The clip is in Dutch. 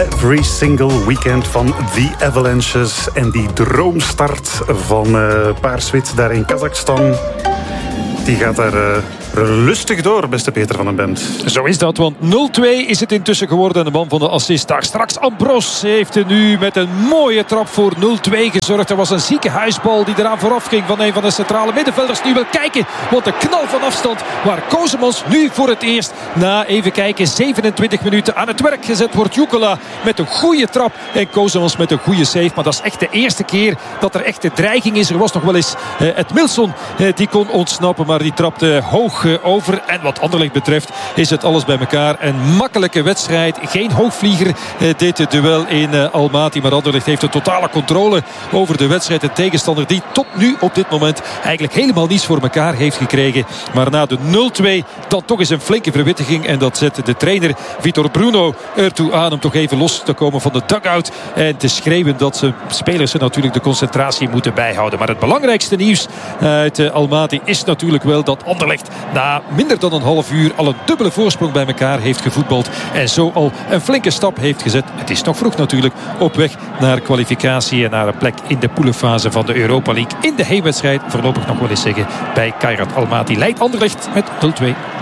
every single weekend van The Avalanches. En die droomstart van Paarswit daar in Kazachstan, die gaat daar rustig door, beste Peter van den Bent. Zo is dat, want 0-2 is het intussen geworden. En de man van de assist daar straks, Ambros, heeft er nu met een mooie trap voor 0-2 gezorgd. Er was een ziekenhuisbal die eraan vooraf ging van een van de centrale middenvelders. Nu wil kijken, want de knal van afstand waar Kozemans nu voor het eerst na, even kijken, 27 minuten aan het werk gezet wordt. Jukala met een goede trap en Kozemans met een goede save. Maar dat is echt de eerste keer dat er echt de dreiging is. Er was nog wel eens Edmilson die kon ontsnappen, maar die trapte hoog over. En wat Anderlecht betreft is het alles bij elkaar een makkelijke wedstrijd. Geen hoogvlieger dit duel in Almaty, maar Anderlecht heeft de totale controle over de wedstrijd. Een tegenstander die tot nu op dit moment eigenlijk helemaal niets voor elkaar heeft gekregen. Maar na de 0-2 dan toch eens een flinke verwittiging. En dat zet de trainer Vitor Bruno ertoe aan om toch even los te komen van de dugout en te schreeuwen dat ze spelers natuurlijk de concentratie moeten bijhouden. Maar het belangrijkste nieuws uit Almaty is natuurlijk wel dat Anderlecht na minder dan een half uur al een dubbele voorsprong bij elkaar heeft gevoetbald. En zo al een flinke stap heeft gezet. Het is nog vroeg natuurlijk, op weg naar kwalificatie en naar een plek in de poelenfase van de Europa League. In de heenwedstrijd voorlopig nog wel eens zeggen bij Kairat Almaty leidt Anderlecht met 0-2.